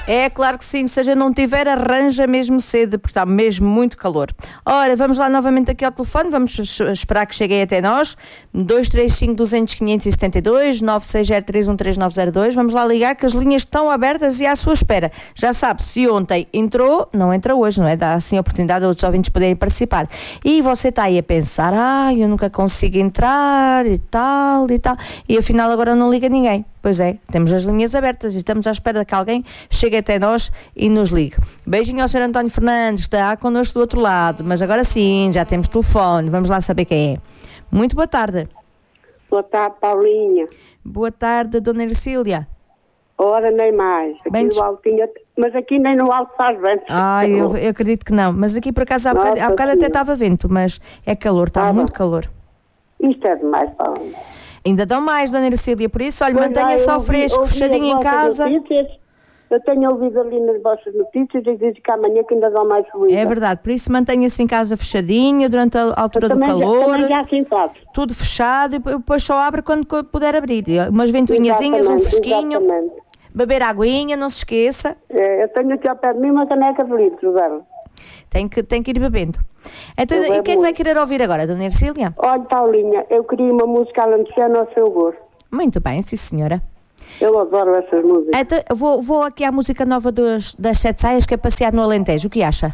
É claro que sim, se a gente não tiver, arranja mesmo cedo, porque está mesmo muito calor. Ora, vamos lá novamente aqui ao telefone, vamos esperar que cheguem até nós. 235-200-572, 960-313-902. Vamos lá ligar, que as linhas estão abertas e à sua espera. Já sabe, se ontem entrou, não entra hoje, não é? Dá assim a oportunidade a outros ouvintes poderem participar. E você está aí a pensar, eu nunca consigo entrar e tal, e afinal agora não liga ninguém. Pois é, temos as linhas abertas e estamos à espera que alguém chegue até nós e nos ligue. Beijinho ao Sr. António Fernandes, está connosco do outro lado, mas agora sim, já temos telefone, vamos lá saber quem é. Muito boa tarde. Boa tarde, Paulinha. Boa tarde, Dona Ercília. Ora, nem mais. Aqui no Altinho, mas aqui nem no Alto faz vento. Eu acredito que não, mas aqui por acaso há bocado até estava vento, mas é calor, está muito calor. Isto é demais, Paulinha. Ainda dão mais, Dona Ercília, por isso, olha, mantenha-se ao fresco, fechadinho em casa. Eu tenho ouvido ali nas vossas notícias e dizem que amanhã que ainda dão mais ruído. É verdade, por isso mantenha-se em casa fechadinha durante a altura do calor. Também já assim faço. Tudo fechado e depois só abre quando puder abrir. Umas ventoinhazinhas, um fresquinho. Exatamente. Beber aguinha, não se esqueça. Eu tenho aqui ao pé de mim uma caneca de litros dela. Tem que ir bebendo. Então, e o que é que vai querer ouvir agora, Dona Ercília? Olha, Paulinha, eu queria uma música alentejana ao seu gosto. Muito bem, sim senhora. Eu adoro essas músicas. Então, vou aqui à música nova das Sete Saias, que é Passear no Alentejo. O que acha?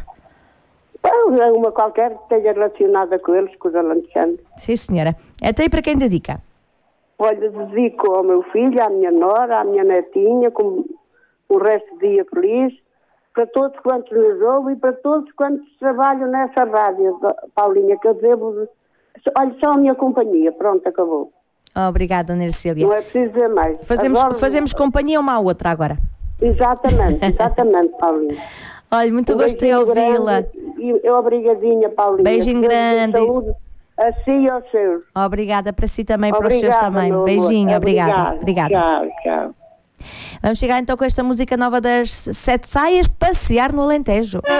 Uma qualquer que esteja relacionada com eles, com os alentejanos. Sim senhora. Então, e para quem dedica? Olha, dedico ao meu filho, à minha nora, à minha netinha, com o resto do dia feliz, para todos quantos nos ouvem e para todos quantos trabalham nessa rádio, Paulinha, que eu devo... Olha, só a minha companhia, pronto, acabou. Obrigada, Dona Ercília. Não é preciso dizer mais. Fazemos companhia uma à outra agora. Exatamente, Paulinha. Olha, muito gostei de ouvi-la. E obrigadinha, Paulinha. Beijinho grande. Saúde a si e aos seus. Obrigada para si também, para os seus também. Beijinho, obrigada. Tchau. Vamos chegar então com esta música nova das Sete Saias, Passear no Alentejo.